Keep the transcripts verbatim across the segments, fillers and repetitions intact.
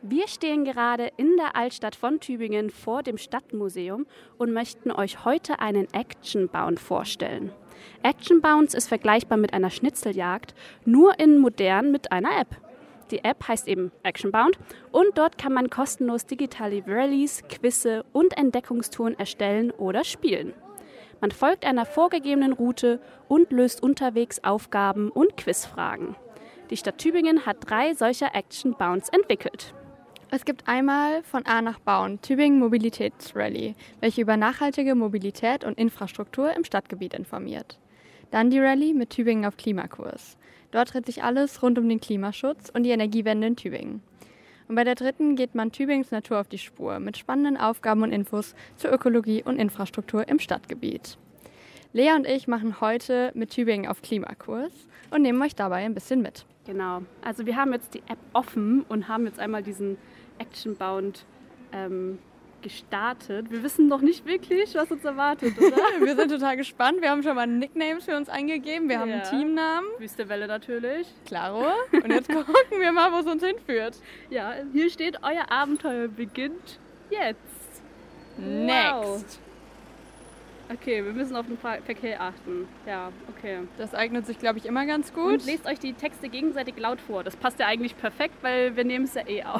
Wir stehen gerade in der Altstadt von Tübingen vor dem Stadtmuseum und möchten euch heute einen Action-Bound vorstellen. Action-Bounce ist vergleichbar mit einer Schnitzeljagd, nur in modern mit einer App. Die App heißt eben Action-Bound und dort kann man kostenlos digitale Rallyes, Quizze und Entdeckungstouren erstellen oder spielen. Man folgt einer vorgegebenen Route und löst unterwegs Aufgaben und Quizfragen. Die Stadt Tübingen hat drei solcher Action-Bounds entwickelt. Es gibt einmal von A nach Bauen Tübingen Mobilitätsrallye, welche über nachhaltige Mobilität und Infrastruktur im Stadtgebiet informiert. Dann die Rallye mit Tübingen auf Klimakurs. Dort dreht sich alles rund um den Klimaschutz und die Energiewende in Tübingen. Und bei der dritten geht man Tübingens Natur auf die Spur mit spannenden Aufgaben und Infos zur Ökologie und Infrastruktur im Stadtgebiet. Lea und ich machen heute mit Tübingen auf Klimakurs und nehmen euch dabei ein bisschen mit. Genau, also wir haben jetzt die App offen und haben jetzt einmal diesen Action-Bound ähm, gestartet. Wir wissen noch nicht wirklich, was uns erwartet, oder? Wir sind total gespannt. Wir haben schon mal Nicknames für uns eingegeben. Wir haben Ja. einen Teamnamen. Wüstewelle natürlich. Klaro. Und jetzt gucken wir mal, wo es uns hinführt. Ja, hier steht, euer Abenteuer beginnt jetzt. Next. Okay, wir müssen auf den Ver- Verkehr achten. Ja, okay. Das eignet sich, glaube ich, immer ganz Und gut. lest euch die Texte gegenseitig laut vor. Das passt ja eigentlich perfekt, weil wir nehmen es ja eh auf.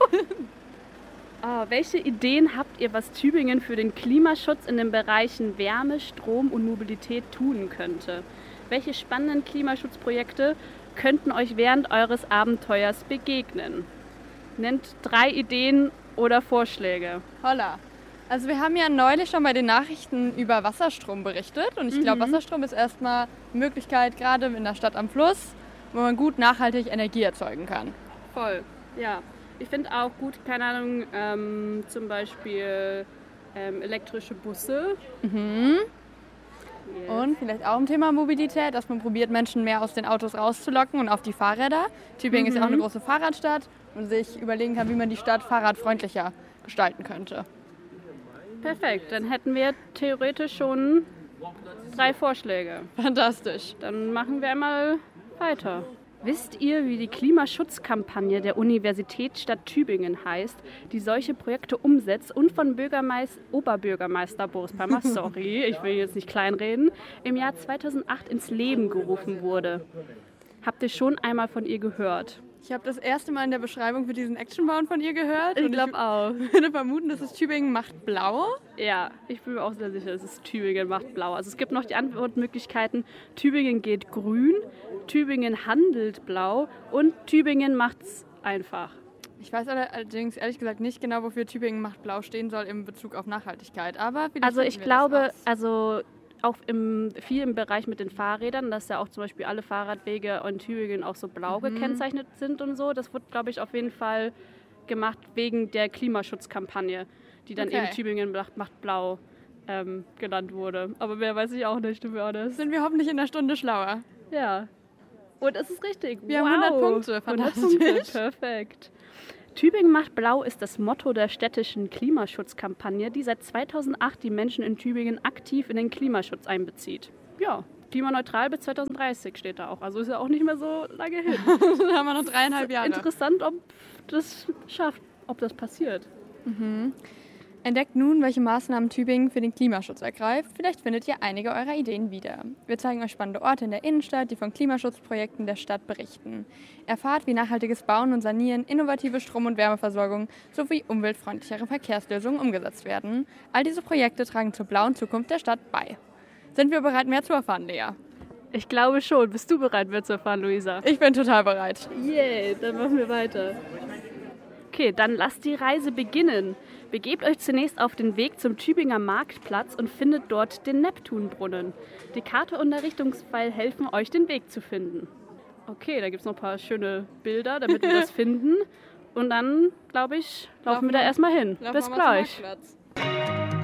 Ah, welche Ideen habt ihr, was Tübingen für den Klimaschutz in den Bereichen Wärme, Strom und Mobilität tun könnte? Welche spannenden Klimaschutzprojekte könnten euch während eures Abenteuers begegnen? Nennt drei Ideen oder Vorschläge. Holla. Also wir haben ja neulich schon bei den Nachrichten über Wasserstrom berichtet. Und ich glaube, Mhm. Wasserstrom ist erstmal eine Möglichkeit, gerade in der Stadt am Fluss, wo man gut nachhaltig Energie erzeugen kann. Voll, ja. Ich finde auch gut, keine Ahnung, ähm, zum Beispiel ähm, elektrische Busse. Mhm. Yes. Und vielleicht auch im Thema Mobilität, dass man probiert, Menschen mehr aus den Autos rauszulocken und auf die Fahrräder. Tübingen ist ja auch eine große Fahrradstadt und sich überlegen kann, wie man die Stadt fahrradfreundlicher gestalten könnte. Perfekt, dann hätten wir theoretisch schon drei Vorschläge. Fantastisch. Dann machen wir einmal weiter. Wisst ihr, wie die Klimaschutzkampagne der Universitätsstadt Tübingen heißt, die solche Projekte umsetzt und von Bürgermeis- Oberbürgermeister Boris Palmer, sorry, ich will jetzt nicht kleinreden, im Jahr zweitausendacht ins Leben gerufen wurde? Habt ihr schon einmal von ihr gehört? Ich habe das erste Mal in der Beschreibung für diesen Action-Bound von ihr gehört. Ich und glaube auch. Ich würde vermuten, das ist Tübingen macht blau. Ja, ich bin mir auch sehr sicher, es ist Tübingen macht blau. Also es gibt noch die Antwortmöglichkeiten, Tübingen geht grün, Tübingen handelt blau und Tübingen macht's einfach. Ich weiß allerdings ehrlich gesagt nicht genau, wofür Tübingen macht blau stehen soll in Bezug auf Nachhaltigkeit. Aber vielleicht Also ich finden wir das glaube, raus. also auch im, viel im Bereich mit den Fahrrädern, dass ja auch zum Beispiel alle Fahrradwege in Tübingen auch so blau Mhm. gekennzeichnet sind und so. Das wird, glaube ich, auf jeden Fall gemacht wegen der Klimaschutzkampagne, die dann Okay. eben Tübingen macht, macht blau ähm, genannt wurde. Aber mehr weiß ich auch nicht, to be honest. Sind wir hoffentlich in einer Stunde schlauer. Ja. Und es ist richtig. Wir wow. haben hundert Punkte. hundert Fantastisch. Punkte, perfekt. Tübingen macht blau ist das Motto der städtischen Klimaschutzkampagne, die seit zweitausendacht die Menschen in Tübingen aktiv in den Klimaschutz einbezieht. Ja, klimaneutral bis zweitausenddreißig steht da auch. Also ist ja auch nicht mehr so lange hin. Dann haben wir noch dreieinhalb Jahre. Interessant, ob das schafft, ob das passiert. Entdeckt nun, welche Maßnahmen Tübingen für den Klimaschutz ergreift. Vielleicht findet ihr einige eurer Ideen wieder. Wir zeigen euch spannende Orte in der Innenstadt, die von Klimaschutzprojekten der Stadt berichten. Erfahrt, wie nachhaltiges Bauen und Sanieren, innovative Strom- und Wärmeversorgung sowie umweltfreundlichere Verkehrslösungen umgesetzt werden. All diese Projekte tragen zur blauen Zukunft der Stadt bei. Sind wir bereit, mehr zu erfahren, Lea? Ich glaube schon. Bist du bereit, mehr zu erfahren, Luisa? Ich bin total bereit. Yay, dann machen wir weiter. Okay, dann lasst die Reise beginnen. Begebt euch zunächst auf den Weg zum Tübinger Marktplatz und findet dort den Neptunbrunnen. Die Karte und der Richtungspfeil helfen euch, den Weg zu finden. Okay, da gibt es noch ein paar schöne Bilder, damit wir das finden. Und dann, glaube ich, laufen, Laufen wir da wir- erstmal hin. Laufen Bis wir mal zum gleich. Marktplatz.